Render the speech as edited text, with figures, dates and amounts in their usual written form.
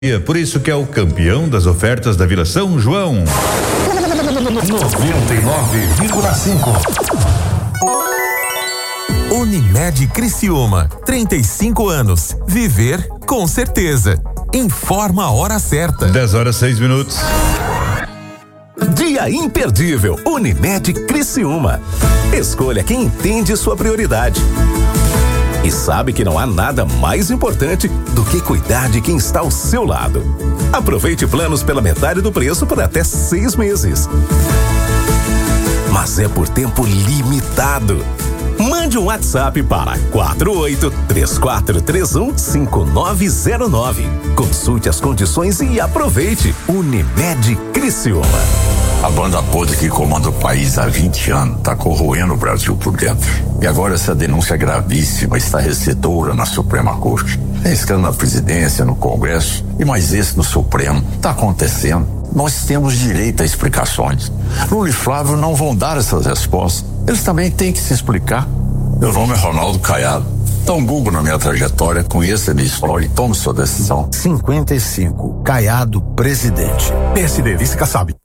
Por isso que é o campeão das ofertas da Vila São João. 99,5. Unimed Criciúma, 35 anos. Viver com certeza. Informa a hora certa. 10h06. Dia imperdível, Unimed Criciúma. Escolha quem entende sua prioridade. E sabe que não há nada mais importante do que cuidar de quem está ao seu lado. Aproveite planos pela metade do preço por até 6 meses. Mas é por tempo limitado. Mande um WhatsApp para 48-3431-5909. Consulte as condições e aproveite. Unimed Criciúma. A banda podre que comanda o país há 20 anos está corroendo o Brasil por dentro. E agora essa denúncia gravíssima está recebedora na Suprema Corte. Tem escândalo na presidência, no Congresso e mais esse no Supremo. Está acontecendo. Nós temos direito a explicações. Lula e Flávio não vão dar essas respostas. Eles também têm que se explicar. Meu nome é Ronaldo Caiado. Dá um Google na minha trajetória, conheça a minha história e tome sua decisão. 55, Caiado, presidente. PSD, vice Kassab.